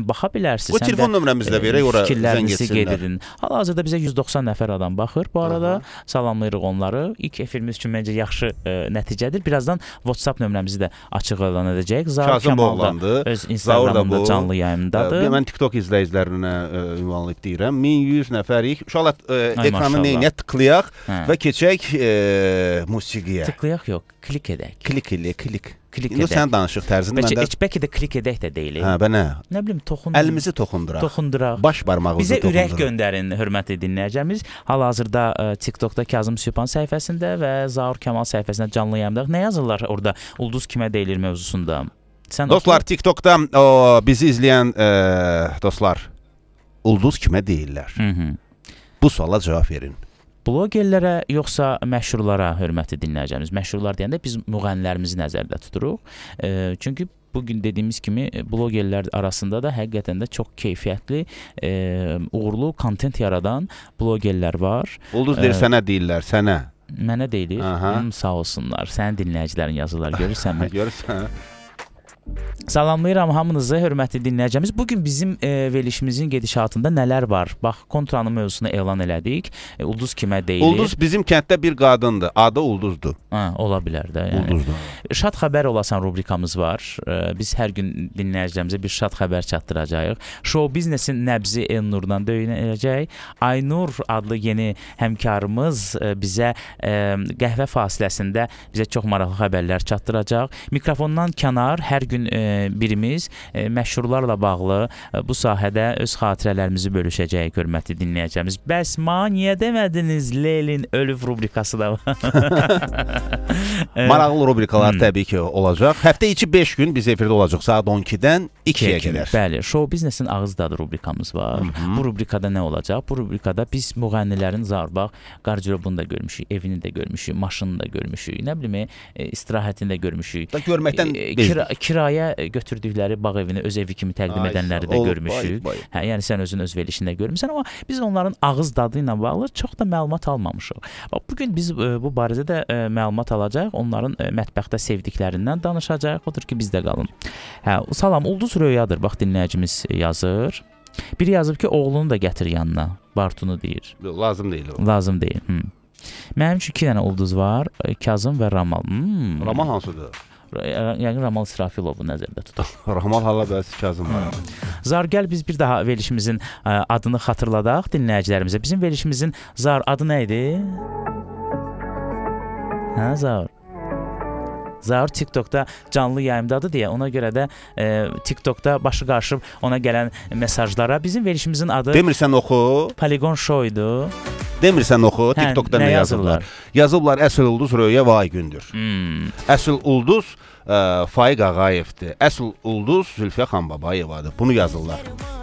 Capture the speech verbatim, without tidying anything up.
həm baxa bilərsiniz. Bu telefon nömrəmizi də verək, ora zəng etsinlər. Hal-hazırda bizə yüz doxsan nəfər adam baxır. Bu arada Aha. salamlayırıq onları. İlk efirimiz üçün məncə yaxşı ə, nəticədir. Birazdan WhatsApp nömrəmizi də açıq elan edəcəyik. Zaur Kəmal da öz Instagramında canlı yayımdadır. Mən TikTok izləyicilərinə ə, ünvanlayıb deyirəm. min yüz nəfərik. Uşaqlar ekranı neyə tıklayaq hə. və keçək ə, musiqiyə. Tıklayaq yox, klik edək. Klik elə, klik. İndi sən danışıq tərzində məndə. Bəlkə, bəlkə də klik edək də deyilik. Hə, bə nə? Nə bilim, toxunduraq. Əlimizi toxunduraq. Toxunduraq. Baş barmağımızı Bizə toxunduraq. Bizə ürək göndərin, hörmətli dinləyəcəmiz. Hal-hazırda ə, TikTokda Kazım Sübhan səhifəsində və Zaur Kəmal səhifəsində canlı yayımdayıq. Nə yazırlar orada ulduz kimə deyilir mövzusunda? Sən dostlar, otur... TikTokda o, bizi izləyən ə, dostlar, ulduz kimə deyirlər? Hı -hı. Bu suala cavab verin. Blogerlərə yoxsa məşhurlara, hörmətli dinləyəcəyimiz? Məşhurlar deyəndə biz müğənnilərimizi nəzərdə tuturuq. E, çünki bugün dediyimiz kimi blogerlər arasında da həqiqətən də çox keyfiyyətli, e, uğurlu kontent yaradan blogerlər var. Ulduz deyir, e, sənə deyirlər, sənə. Mənə deyilir. Hı, sağ olsunlar. Sənin dinləyicilərin yazırlar, görürsənmi? Görürsən. Salamlayıram hamınızı, hörmətli dinləyəcəyimiz. Bugün bizim e, verilişimizin gedişatında nələr var? Bax, kontranın mövzusunu elan elədik. E, ulduz kimə deyilir? Ulduz bizim kənddə bir qadındır. Adı Ulduzdur. Ha, ola bilər də. Yəni. Ulduzdur. Şad xəbər olasan rubrikamız var. E, biz hər gün dinləyicilərimizə bir şad xəbər çatdıracağıq. Show biznesin nəbzi Elnurdan döyünəcək. Aynur adlı yeni həmkarımız e, bizə e, qəhvə fasiləsində bizə çox maraqlı xəbərlər çatdıracaq. Mikrofondan kənar hər gün gün e, birimiz e, məşhurlarla bağlı e, bu sahədə öz xatirələrimizi bölüşəcəyik, hörmətli dinləyəcəyimiz. Bəs ma niyə demədiniz Leylin ölüb rubrikası da var? Maraqlı rubrikalar hmm. təbii ki olacaq. Həftə içi beş gün biz efirdə olacaq saat on ikidən ikiyə qədər. Bəli, Show Biznesin ağız dadı rubrikamız var. Hı -hı. Bu rubrikada nə olacaq? Bu rubrikada biz müğənnilərin zarbaq qarderobunu da görmüşük, evini də görmüşük, maşınını da görmüşük, nə bilim, e, istirahətini də görmüşük. Da görməkdən e, kira, kiraya götürdükləri bağ evini öz evi kimi təqdim Ay, edənləri də görmüşük. Bay, bay. Hə, yəni sən özün öz verilişində görmüsən, amma biz onların ağız dadı ilə bağlı çox da məlumat almamışıq. Bu gün biz e, bu barədə də e, məlumat alacağıq. Onların e, mətbəxdə sevdiklərindən danışacağıq. Odur ki, bizdə qalın. Hə, salam, ulduz röyadır. Bax, dinləyicimiz yazır. Biri yazıb ki, oğlunu da gətir yanına. Bartunu deyir. Lazım deyil o. Lazım deyil. Hmm. Mənim üçün iki dənə ulduz var. Kazım və Ramal. Hmm. Ramal hansıdır? Yəni Ramal İsrafilovu nəzərdə tutur. Ramal hala bəzi Kazım var. Hmm. Zar, gəl biz bir daha verilişimizin adını xatırladaq dinləyicilərimizə. Bizim verilişimizin Zar adı nə idi? Hə, Zar? Zaur TikTokda canlı yayımdadır deyə ona görə də e, TikTokda başı qarışıb ona gələn mesajlara bizim verilişimizin adı Demirsən oxu. Polygon Show-dur. Demirsən oxu. Hə, TikTokda nə, nə yazırlar? Yazıblar əsl ulduz Röya Vaygündür. Hmm. Əsl ulduz e, Faiq Ağayevdir. Əsl ulduz Zülfiyə Xanbabayevadır. Bunu yazırlar.